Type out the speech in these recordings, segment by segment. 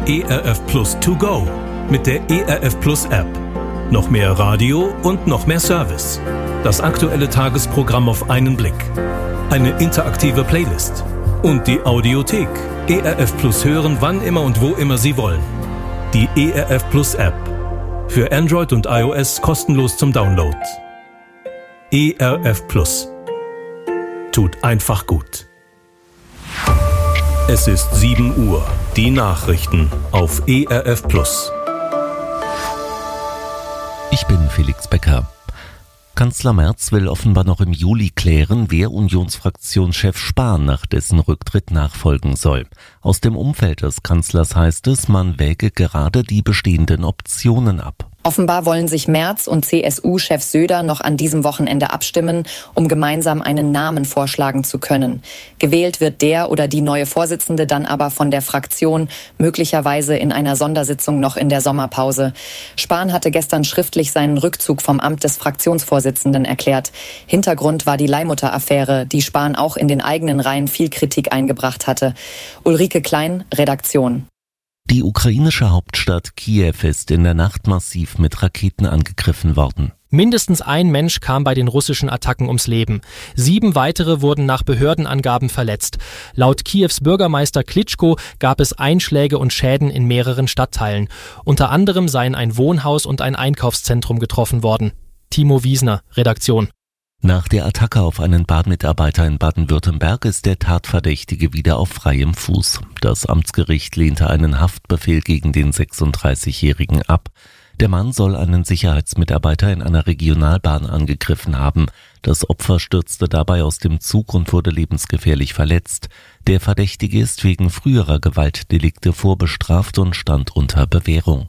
ERF Plus To Go mit der ERF Plus App. Noch mehr Radio und noch mehr Service. Das aktuelle Tagesprogramm auf einen Blick. Eine interaktive Playlist. Und die Audiothek. ERF Plus hören, wann immer und wo immer Sie wollen. Die ERF Plus App. Für Android und iOS kostenlos zum Download. ERF Plus. Tut einfach gut. Es ist 7 Uhr. Die Nachrichten auf ERF Plus. Ich bin Felix Becker. Kanzler Merz will offenbar noch im Juli klären, wer Unionsfraktionschef Spahn nach dessen Rücktritt nachfolgen soll. Aus dem Umfeld des Kanzlers heißt es, man wäge gerade die bestehenden Optionen ab. Offenbar wollen sich Merz und CSU-Chef Söder noch an diesem Wochenende abstimmen, um gemeinsam einen Namen vorschlagen zu können. Gewählt wird der oder die neue Vorsitzende dann aber von der Fraktion, möglicherweise in einer Sondersitzung noch in der Sommerpause. Spahn hatte gestern schriftlich seinen Rückzug vom Amt des Fraktionsvorsitzenden erklärt. Hintergrund war die Leihmutter-Affäre, die Spahn auch in den eigenen Reihen viel Kritik eingebracht hatte. Ulrike Klein, Redaktion. Die ukrainische Hauptstadt Kiew ist in der Nacht massiv mit Raketen angegriffen worden. Mindestens ein Mensch kam bei den russischen Attacken ums Leben. 7 weitere wurden nach Behördenangaben verletzt. Laut Kiews Bürgermeister Klitschko gab es Einschläge und Schäden in mehreren Stadtteilen. Unter anderem seien ein Wohnhaus und ein Einkaufszentrum getroffen worden. Timo Wiesner, Redaktion. Nach der Attacke auf einen Bahnmitarbeiter in Baden-Württemberg ist der Tatverdächtige wieder auf freiem Fuß. Das Amtsgericht lehnte einen Haftbefehl gegen den 36-Jährigen ab. Der Mann soll einen Sicherheitsmitarbeiter in einer Regionalbahn angegriffen haben. Das Opfer stürzte dabei aus dem Zug und wurde lebensgefährlich verletzt. Der Verdächtige ist wegen früherer Gewaltdelikte vorbestraft und stand unter Bewährung.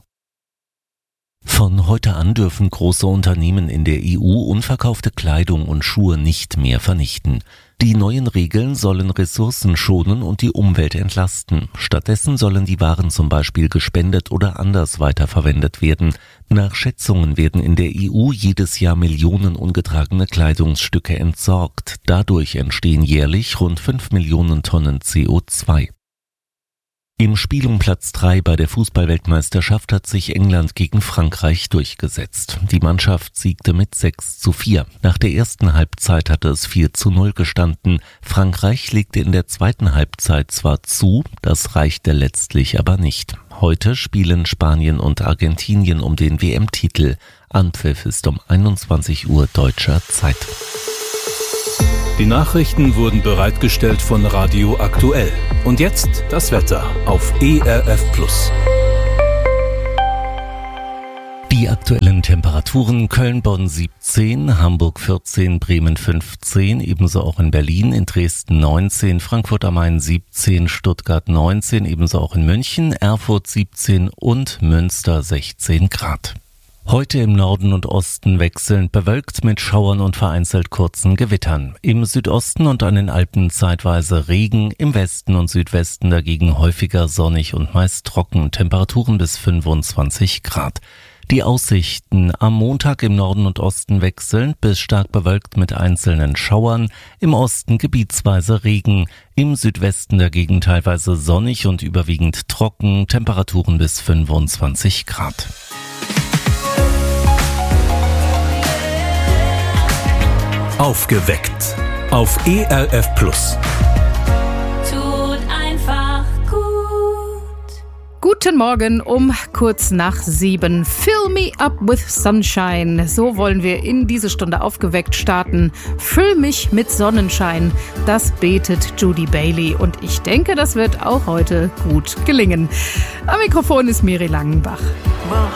Von heute an dürfen große Unternehmen in der EU unverkaufte Kleidung und Schuhe nicht mehr vernichten. Die neuen Regeln sollen Ressourcen schonen und die Umwelt entlasten. Stattdessen sollen die Waren zum Beispiel gespendet oder anders weiterverwendet werden. Nach Schätzungen werden in der EU jedes Jahr Millionen ungetragene Kleidungsstücke entsorgt. Dadurch entstehen jährlich rund 5 Millionen Tonnen CO2. Im Spiel um Platz 3 bei der Fußball-Weltmeisterschaft hat sich England gegen Frankreich durchgesetzt. Die Mannschaft siegte mit 6:4. Nach der ersten Halbzeit hatte es 4:0 gestanden. Frankreich legte in der zweiten Halbzeit zwar zu, das reichte letztlich aber nicht. Heute spielen Spanien und Argentinien um den WM-Titel. Anpfiff ist um 21 Uhr deutscher Zeit. Die Nachrichten wurden bereitgestellt von Radio Aktuell. Und jetzt das Wetter auf ERF Plus. Die aktuellen Temperaturen: Köln, Bonn 17, Hamburg 14, Bremen 15, ebenso auch in Berlin, in Dresden 19, Frankfurt am Main 17, Stuttgart 19, ebenso auch in München, Erfurt 17 und Münster 16 Grad. Heute im Norden und Osten wechselnd bewölkt mit Schauern und vereinzelt kurzen Gewittern. Im Südosten und an den Alpen zeitweise Regen, im Westen und Südwesten dagegen häufiger sonnig und meist trocken, Temperaturen bis 25 Grad. Die Aussichten: am Montag im Norden und Osten wechselnd bis stark bewölkt mit einzelnen Schauern, im Osten gebietsweise Regen, im Südwesten dagegen teilweise sonnig und überwiegend trocken, Temperaturen bis 25 Grad. Aufgeweckt auf ERF Plus. Tut einfach gut. Guten Morgen um kurz nach 7. Fill me up with sunshine. So wollen wir in diese Stunde aufgeweckt starten. Füll mich mit Sonnenschein. Das betet Judy Bailey und ich denke, das wird auch heute gut gelingen. Am Mikrofon ist Miri Langenbach.